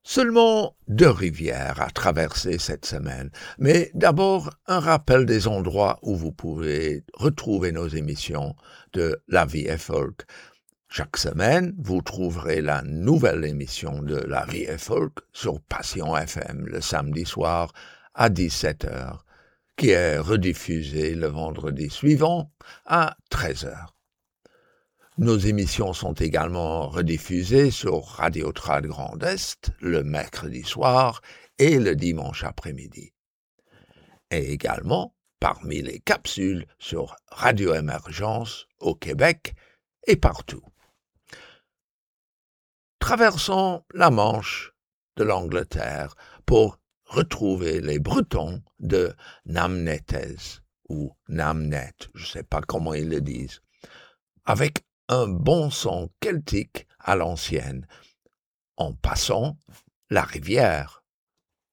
Seulement 2 rivières à traverser cette semaine, mais d'abord un rappel des endroits où vous pouvez retrouver nos émissions de La Vie est folk. Chaque semaine, vous trouverez la nouvelle émission de La Vie est folk sur Passion FM le samedi soir à 17h, qui est rediffusée le vendredi suivant à 13h. Nos émissions sont également rediffusées sur Radio Trad Grand Est le mercredi soir et le dimanche après-midi. Et également parmi les capsules sur Radio Émergence au Québec et partout. Traversons la Manche de l'Angleterre pour retrouver les Bretons de Namnetaise ou Namnet, je ne sais pas comment ils le disent, avec un bon son celtique à l'ancienne, en passant la rivière.